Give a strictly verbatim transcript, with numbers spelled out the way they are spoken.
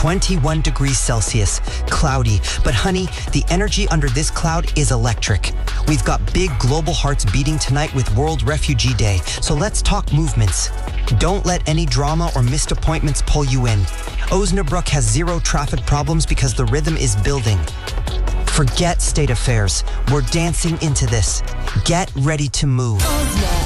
twenty-one degrees Celsius, cloudy. But honey, the energy under this cloud is electric. We've got big global hearts beating tonight with World Refugee Day, so let's talk movements. Don't let any drama or missed appointments pull you in. Osnabrück has zero traffic problems because the rhythm is building. Forget state affairs. We're dancing into this. Get ready to move.